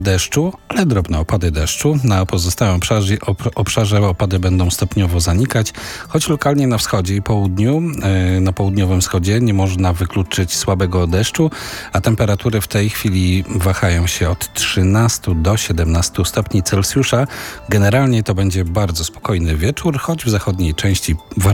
deszczu, ale drobne opady deszczu. Na pozostałym obszarze opady będą stopniowo zanikać, choć lokalnie na wschodzie i południu, na południowym wschodzie nie można wykluczyć słabego deszczu, a temperatury w tej chwili wahają się od 13 do 17 stopni Celsjusza. Generalnie to będzie bardzo spokojny wieczór, choć w zachodniej części